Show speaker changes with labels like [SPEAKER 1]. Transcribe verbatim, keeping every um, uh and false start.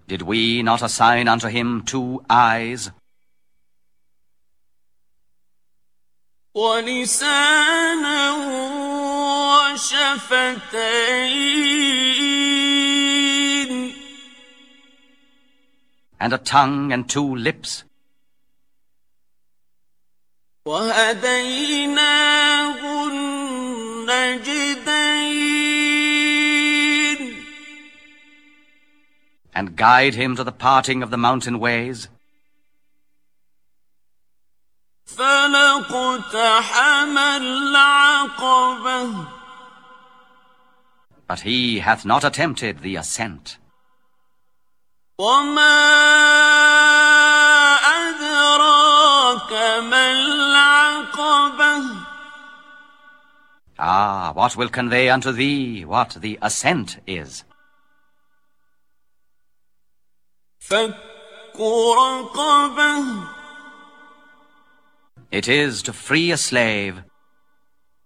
[SPEAKER 1] Did we not assign unto him two eyes?
[SPEAKER 2] وَلِسَانًا وَشَفَتَيْنِ
[SPEAKER 1] And a tongue and two lips.
[SPEAKER 2] وَهَدَيْنَاهُ النَّجْدَيْنِ
[SPEAKER 1] And guide him to the parting of the mountain ways.
[SPEAKER 2] فَلَقْتَحَمَ الْعَقَبَةَ
[SPEAKER 1] But he hath not attempted the ascent.
[SPEAKER 2] وَمَا أَدْرَاكَ مَا الْعَقَبَةُ
[SPEAKER 1] Ah, what will convey unto thee what the ascent is?
[SPEAKER 2] فَكُّ رَقَبَةٍ
[SPEAKER 1] It is to free a slave